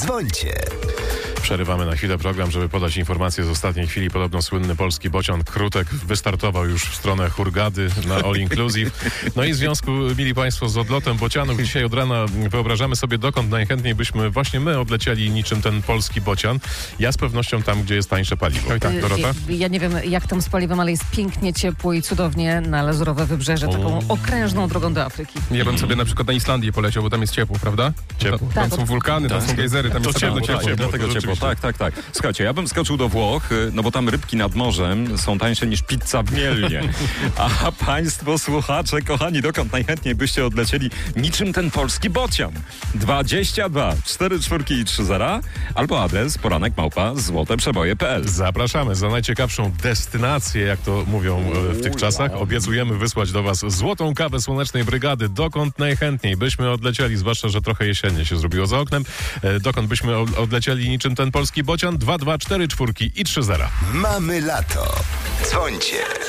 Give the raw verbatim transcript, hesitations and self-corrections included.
Dzwońcie. Przerywamy na chwilę program, żeby podać informację z ostatniej chwili. Podobno słynny polski bocian Krutek wystartował już w stronę Hurgady na All Inclusive. No i w związku, mili Państwo, z odlotem bocianów dzisiaj od rana wyobrażamy sobie, dokąd najchętniej byśmy właśnie my odlecieli niczym ten polski bocian. Ja z pewnością tam, gdzie jest tańsze paliwo. Tak, Dorota? Ja, ja nie wiem, jak tam z paliwem, ale jest pięknie, ciepło i cudownie na Lazurowe Wybrzeże, taką O. okrężną drogą do Afryki. Ja bym sobie na przykład na Islandię poleciał, bo tam jest ciepło, prawda? Ciepło. Tam, Tak, tam są wulkany, tam są gejzery, tam To jest ciepło, ciepło. ciepło. Tak, dlatego to ciepło. Tak, tak, tak. Słuchajcie, ja bym skoczył do Włoch, y, no bo tam rybki nad morzem są tańsze niż pizza w Mielnie. A państwo słuchacze, kochani, dokąd najchętniej byście odlecieli niczym ten polski bocian? dwadzieścia dwa cztery czwórki i trzy zera albo adres poranek małpa złoteprzeboje kropka p l. Zapraszamy za najciekawszą destynację, jak to mówią e, w tych czasach. Obiecujemy wysłać do Was złotą kawę Słonecznej Brygady. Dokąd najchętniej byśmy odlecieli, zwłaszcza, że trochę jesiennie się zrobiło za oknem. E, dokąd byśmy o- odlecieli niczym ten polski bocian? dwa dwa cztery czwórki i trzy zera. Mamy lato. Dzwońcie.